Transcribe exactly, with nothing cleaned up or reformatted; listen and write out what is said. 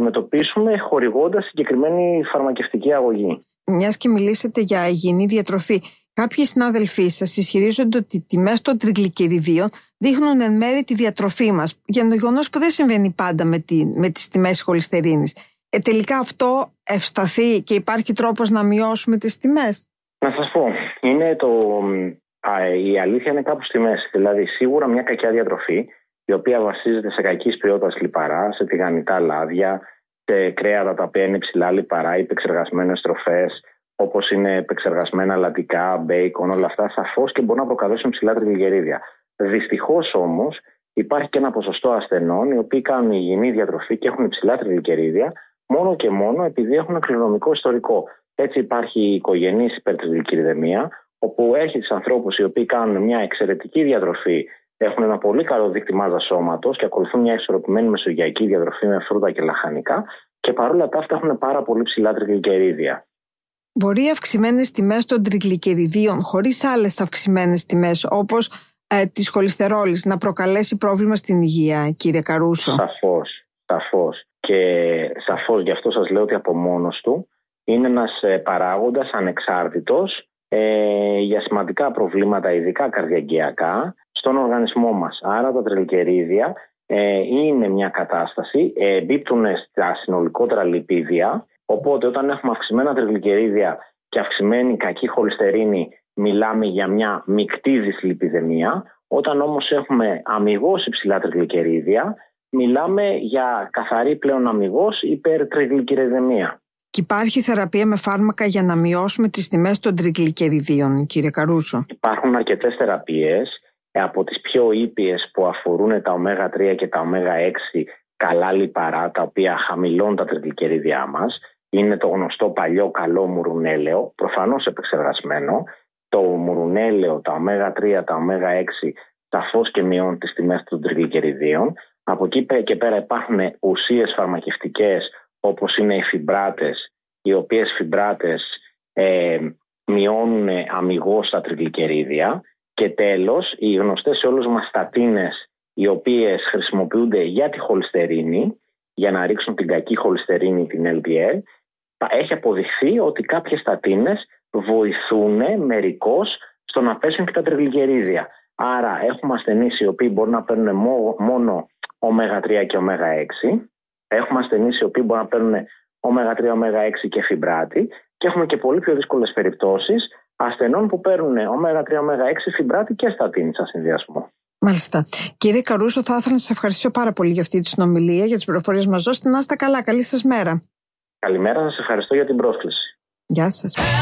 αντιμετωπίσουμε χορηγώντας συγκεκριμένη φαρμακευτική αγωγή. Μιας και μιλήσετε για υγιεινή διατροφή, κάποιοι συνάδελφοί σας ισχυρίζονται ότι οι τιμές των τριγλικεριδίων δείχνουν εν μέρει τη διατροφή μας, για το γεγονός που δεν συμβαίνει πάντα με, τη, με τις τιμές χολυστερίνης. Ε, τελικά αυτό ευσταθεί και υπάρχει τρόπος να μειώσουμε τις τιμές? Να σας πω, είναι το, α, η αλήθεια είναι κάπου στη μέση. Δηλαδή, σίγουρα μια κακιά διατροφή, η οποία βασίζεται σε κακής ποιότητας λιπαρά, σε τηγανιτά λάδια, σε κρέατα τα οποία είναι υψηλά λιπαρά, επεξεργασμένες τροφές, όπως είναι επεξεργασμένα αλατικά, μπέικον, όλα αυτά, σαφώς και μπορούν να προκαλέσουν ψηλά τριγλικερίδια. Δυστυχώς όμως, υπάρχει και ένα ποσοστό ασθενών οι οποίοι κάνουν υγιεινή διατροφή και έχουν υψηλά τριγλικερίδια, μόνο και μόνο επειδή έχουν κληρονομικό ιστορικό. Έτσι, υπάρχει η οικογενής υπερτριγλικεριδαιμία, όπου έχει τους ανθρώπους οι οποίοι κάνουν μια εξαιρετική διατροφή, έχουν ένα πολύ καλό δείκτη μάζας σώματος και ακολουθούν μια ισορροπημένη μεσογειακή διατροφή με φρούτα και λαχανικά, και παρόλα τα αυτά έχουν πάρα πολύ ψηλά τριγλικερίδια. Μπορεί οι αυξημένες τιμές των τριγλικεριδίων, χωρίς άλλες αυξημένες τιμές, όπως ε, της χολυστερόλης, να προκαλέσει πρόβλημα στην υγεία, κύριε Καρούσο? Σαφώς, σαφώς. Και σαφώς γι' αυτό σας λέω ότι από μόνος του είναι ένας παράγοντας ανεξάρτητος ε, για σημαντικά προβλήματα, ειδικά καρδιαγγειακά, στον οργανισμό μας. Άρα τα τριγλικερίδια ε, είναι μια κατάσταση, ε, εμπίπτουν στα συνολικότερα λιπίδια, οπότε όταν έχουμε αυξημένα τριγλικερίδια και αυξημένη κακή χολυστερίνη, μιλάμε για μια μεικτή δυσλιπιδαιμία. Όταν όμως έχουμε αμιγώς υψηλά τριγλικερίδια, μιλάμε για καθαρή πλέον αμιγώς υπερτριγλικεριδαιμία. Και υπάρχει θεραπεία με φάρμακα για να μειώσουμε τις τιμές των τριγλικεριδίων, κύριε Καρούσο? Υπάρχουν αρκετές θεραπείες, από τις πιο ήπιες που αφορούν τα ωμέγα τρία και τα ωμέγα έξι καλά λιπαρά, τα οποία χαμηλώνουν τα τριγλικερίδια μας. Είναι το γνωστό παλιό καλό μουρουνέλαιο, προφανώς επεξεργασμένο. Το μουρουνέλαιο, τα ωμέγα τρία, τα ωμέγα έξι, σαφώς και μειώνουν τις τιμές των τριγλικεριδίων. Από εκεί και πέρα υπάρχουν ουσίες φαρμακευτικές, όπως είναι οι φιμπράτες, οι οποίες φιμπράτες ε, μειώνουν αμιγώς τα τριγλικερίδια. Και τέλος, οι γνωστές σε όλους μας στατίνες, οι οποίες χρησιμοποιούνται για τη χολυστερίνη, για να ρίξουν την κακή χολυστερίνη, την ελ ντι ελ. Έχει αποδειχθεί ότι κάποιες στατίνες βοηθούν μερικώς στο να πέσουν και τα τριγλικερίδια. Άρα έχουμε ασθενείς οι οποίοι μπορούν να παίρνουν μόνο ωμέγα τρία και ωμέγα έξι. Έχουμε ασθενείς οι οποίοι μπορούν να παίρνουν ωμέγα τρία, ωμέγα έξι και φιμπράτη. Και έχουμε και πολύ πιο δύσκολες περιπτώσεις ασθενών που παίρνουν ωμέγα τρία, ωμέγα έξι, φιμπράτη και στατίνη σαν συνδυασμό. Μάλιστα. Κύριε Καρούσο, θα ήθελα να σας ευχαριστήσω πάρα πολύ για αυτή τη συνομιλία, για τις πληροφορίες μας δώσετε. Να είστε καλά. Καλή σας μέρα. Καλημέρα, σας ευχαριστώ για την πρόσκληση. Γεια σας.